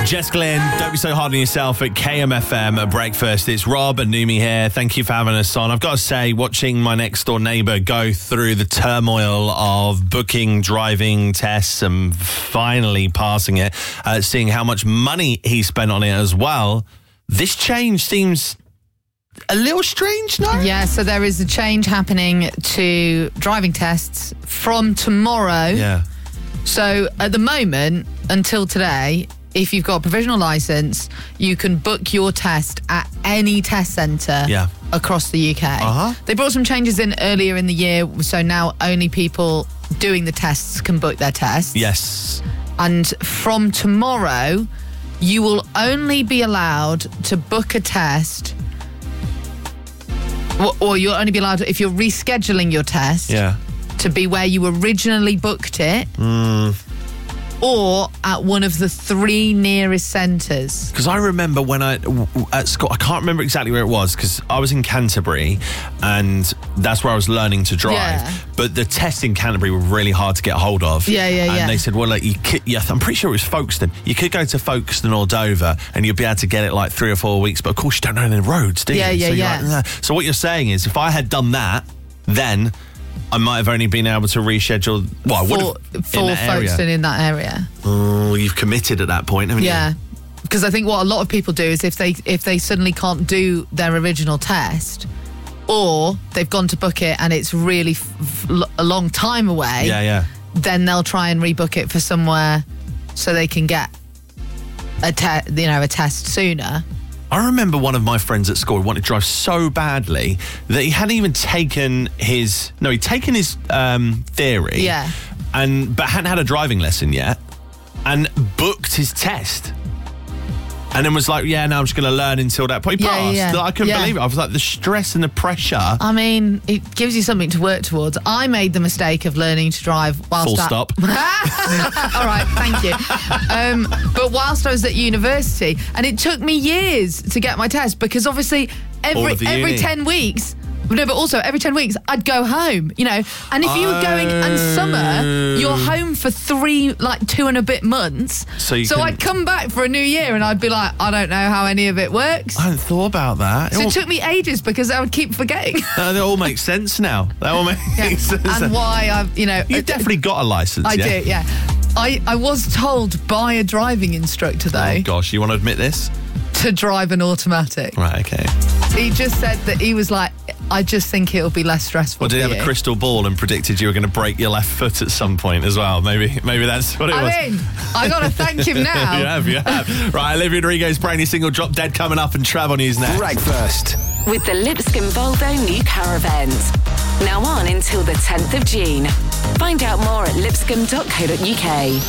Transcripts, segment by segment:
Jess Glynn, don't be so hard on yourself at KMFM at breakfast. It's Rob and Numi here. Thank you for having us on. I've got to say, watching my next door neighbour go through the turmoil of booking driving tests and finally passing it, seeing how much money he spent on it as well, this change seems a little strange, no? Yeah, so there is a change happening to driving tests from tomorrow. Yeah. So at the moment, until today, if you've got a provisional licence, you can book your test at any test centre across the UK. Uh-huh. They brought some changes in earlier in the year, so now only people doing the tests can book their tests. Yes. And from tomorrow, you will only be allowed to book a test, or you'll only be allowed to, if you're rescheduling your test, to be where you originally booked it. Or at one of the 3 nearest centres. Because I remember when at school, I can't remember exactly where it was because I was in Canterbury and that's where I was learning to drive. Yeah. But the tests in Canterbury were really hard to get hold of. And they said, well, like, I'm pretty sure it was Folkestone. You could go to Folkestone or Dover and you'd be able to get it like 3 or 4 weeks. But of course, you don't know the roads, do you? So what you're saying is if I had done that, then I might have only been able to reschedule. Well, I would have for Folkestone in that area. Oh, you've committed at that point, haven't you? Yeah, because I think what a lot of people do is if they suddenly can't do their original test, or they've gone to book it and it's really a long time away. Then they'll try and rebook it for somewhere so they can get a test sooner. I remember one of my friends at school wanted to drive so badly that he hadn't even taken his... No, he'd taken his theory. Yeah. But hadn't had a driving lesson yet and booked his test. And then was like, now I'm just going to learn until that point. He passed. I couldn't believe it. I was like, the stress and the pressure. I mean, it gives you something to work towards. I made the mistake of learning to drive whilst... Full stop. All right, thank you. But whilst I was at university, and it took me years to get my test because obviously every 10 weeks... No, but also every 10 weeks I'd go home, And if you were going in summer, you're home for 2 and a bit months. So I'd come back for a new year and I'd be like, I don't know how any of it works. I hadn't thought about that. So it took me ages because I would keep forgetting. That all makes sense now. That all makes sense. And why I've, You've definitely got a licence, I do, yeah. I was told by a driving instructor, though. Oh, gosh, you want to admit this? To drive an automatic. Right, okay. He just said that he was like, I just think it'll be less stressful. Well, did he have a crystal ball and predicted you were going to break your left foot at some point as well? Maybe that's what it was. I mean, I got to thank him now. You have. Right, Olivia Rodrigo's brand new single, Drop Dead, coming up and Travel News next. Breakfast. With the Lipscomb Volvo new car event. Now on until the 10th of June. Find out more at lipscomb.co.uk.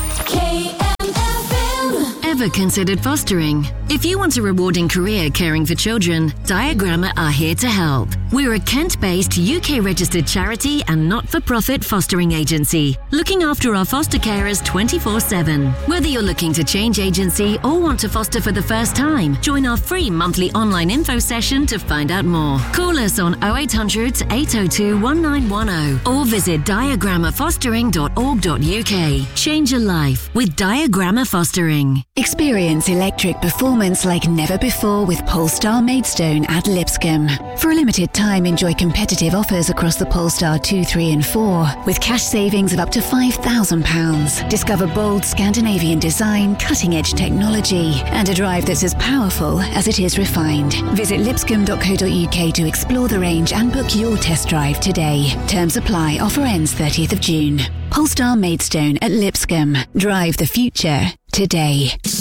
Ever considered fostering? If you want a rewarding career caring for children, Diagramma are here to help. We're a Kent-based UK-registered charity and not-for-profit fostering agency, looking after our foster carers 24/7. Whether you're looking to change agency or want to foster for the first time, join our free monthly online info session to find out more. Call us on 0800 802 1910 or visit diagrammafostering.org.uk. Change your life with Diagramma Fostering. Experience electric performance like never before with Polestar Maidstone at Lipscomb. For a limited time, enjoy competitive offers across the Polestar 2, 3 and 4 with cash savings of up to £5,000. Discover bold Scandinavian design, cutting-edge technology and a drive that's as powerful as it is refined. Visit lipscomb.co.uk to explore the range and book your test drive today. Terms apply. Offer ends 30th of June. Polestar Maidstone at Lipscomb. Drive the future today.